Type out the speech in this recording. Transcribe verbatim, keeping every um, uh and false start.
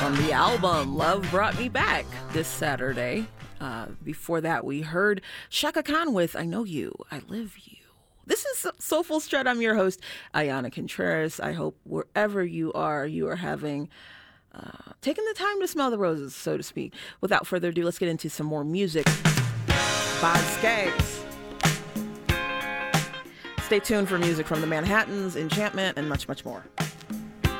from the album Love Brought Me Back this Saturday. Uh, before that, we heard Chaka Khan with I Know You, I Live You. This is Soulful Strut. I'm your host, Ayana Contreras. I hope wherever you are, you are having, uh, taking the time to smell the roses, so to speak. Without further ado, let's get into some more music by Skaggs. Stay tuned for music from the Manhattans, Enchantment, and much, much more.